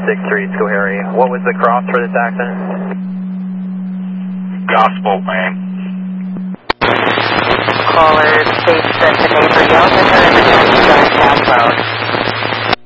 63 Schoharie. What was the cross for this accident? Gospel, man. Caller states that the neighbor yelled at her and attempted to drive down road.